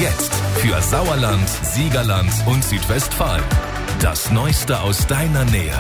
Jetzt für Sauerland, Siegerland und Südwestfalen. Das Neueste aus deiner Nähe.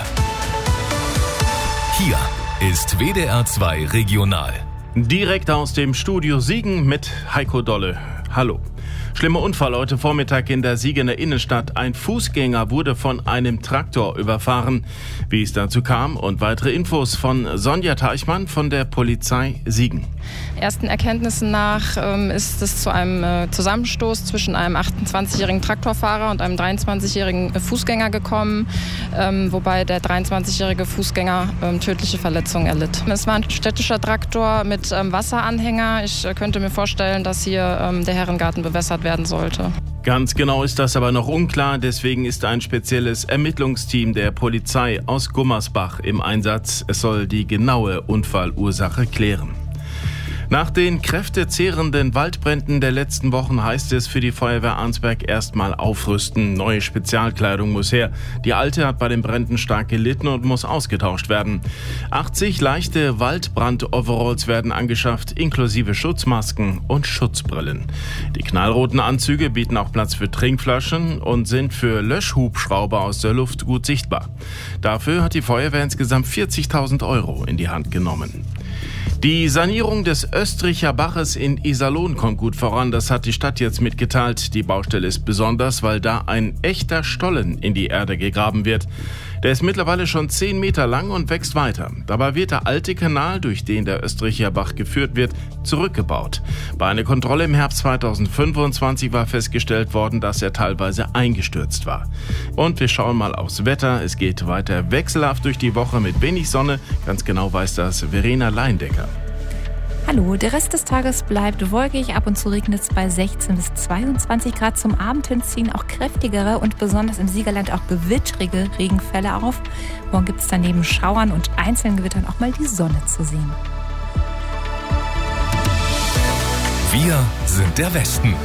Hier ist WDR 2 Regional. Direkt aus dem Studio Siegen mit Heiko Dolle. Hallo. Schlimmer Unfall heute Vormittag in der Siegener Innenstadt. Ein Fußgänger wurde von einem Traktor überfahren. Wie es dazu kam und weitere Infos von Sonja Teichmann von der Polizei Siegen. Ersten Erkenntnissen nach ist es zu einem Zusammenstoß zwischen einem 28-jährigen Traktorfahrer und einem 23-jährigen Fußgänger gekommen, wobei der 23-jährige Fußgänger tödliche Verletzungen erlitt. Es war ein städtischer Traktor mit Wasseranhänger. Ich könnte mir vorstellen, dass hier der Herrengarten bewässert werden sollte. Ganz genau ist das aber noch unklar. Deswegen ist ein spezielles Ermittlungsteam der Polizei aus Gummersbach im Einsatz. Es soll die genaue Unfallursache klären. Nach den kräftezehrenden Waldbränden der letzten Wochen heißt es für die Feuerwehr Arnsberg erstmal aufrüsten. Neue Spezialkleidung muss her. Die alte hat bei den Bränden stark gelitten und muss ausgetauscht werden. 80 leichte Waldbrand-Overalls werden angeschafft, inklusive Schutzmasken und Schutzbrillen. Die knallroten Anzüge bieten auch Platz für Trinkflaschen und sind für Löschhubschrauber aus der Luft gut sichtbar. Dafür hat die Feuerwehr insgesamt 40.000 € in die Hand genommen. Die Sanierung des Östricher Baches in Iserlohn kommt gut voran, das hat die Stadt jetzt mitgeteilt. Die Baustelle ist besonders, weil da ein echter Stollen in die Erde gegraben wird. Der ist mittlerweile schon 10 Meter lang und wächst weiter. Dabei wird der alte Kanal, durch den der Östricher Bach geführt wird, zurückgebaut. Bei einer Kontrolle im Herbst 2025 war festgestellt worden, dass er teilweise eingestürzt war. Und wir schauen mal aufs Wetter. Es geht weiter wechselhaft durch die Woche mit wenig Sonne. Ganz genau weiß das Verena Leindecker. Hallo, der Rest des Tages bleibt wolkig, ab und zu regnet es bei 16 bis 22 Grad. Zum Abend hin ziehen auch kräftigere und besonders im Siegerland auch gewittrige Regenfälle auf. Morgen gibt es dann neben Schauern und einzelnen Gewittern auch mal die Sonne zu sehen. Wir sind der Westen.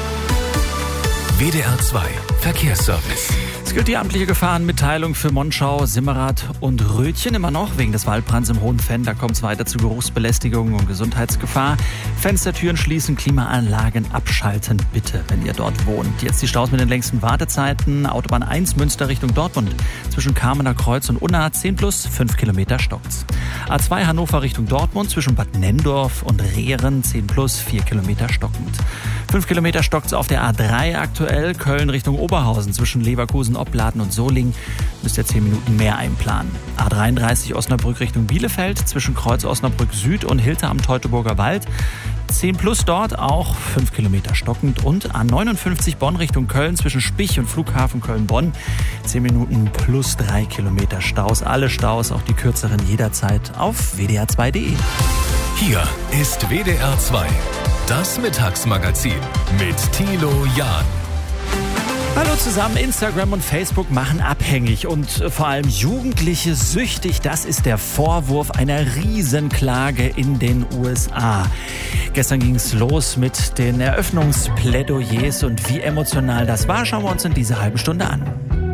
WDR 2 Verkehrsservice. Es gilt die amtliche Gefahrenmitteilung für Monschau, Simmerath und Rötchen immer noch wegen des Waldbrands im Hohen Venn. Da kommt es weiter zu Geruchsbelästigung und Gesundheitsgefahr. Fenstertüren schließen, Klimaanlagen abschalten, bitte, wenn ihr dort wohnt. Jetzt die Staus mit den längsten Wartezeiten. Autobahn 1 Münster Richtung Dortmund. Zwischen Kamener Kreuz und Unna 10 plus 5 Kilometer stockt's. A2 Hannover Richtung Dortmund zwischen Bad Nenndorf und Rehren 10 plus 4 Kilometer stockend. 5 Kilometer stockt's auf der A3 aktuell. Köln Richtung Oberhausen zwischen Leverkusen, Opladen und Solingen. Müsst ihr 10 Minuten mehr einplanen. A33 Osnabrück Richtung Bielefeld zwischen Kreuz Osnabrück Süd und Hilter am Teutoburger Wald. 10 plus dort, auch 5 Kilometer stockend. Und A59 Bonn Richtung Köln zwischen Spich und Flughafen Köln-Bonn. 10 Minuten plus 3 Kilometer Staus. Alle Staus, auch die kürzeren jederzeit auf wdr2.de. Hier ist WDR 2, das Mittagsmagazin mit Thilo Jahn. Hallo zusammen, Instagram und Facebook machen abhängig und vor allem Jugendliche süchtig. Das ist der Vorwurf einer Riesenklage in den USA. Gestern ging es los mit den Eröffnungsplädoyers und wie emotional das war, schauen wir uns in dieser halben Stunde an.